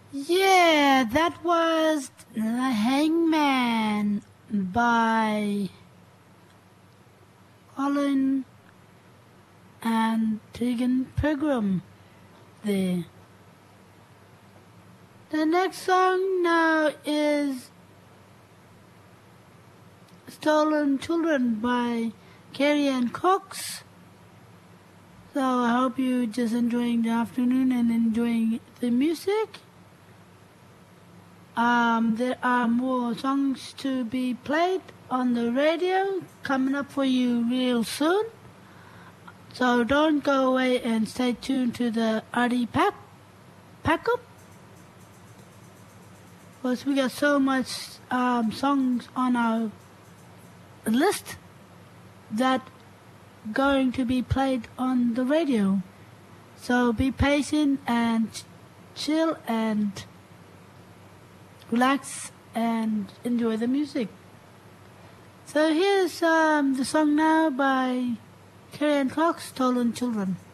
Yeah, that was The Hangman by Colin and Tegan Pilgrim there. The next song now is Stolen Children by Carrie Ann Cox. So I hope you're just enjoying the afternoon and enjoying the music. There are more songs to be played on the radio coming up for you real soon. So don't go away and stay tuned to the Artie Pack-up. Because we got so much songs on our list that going to be played on the radio. So be patient and chill and relax and enjoy the music. So here's the song now by Carrie Ann Cox, Stolen Children.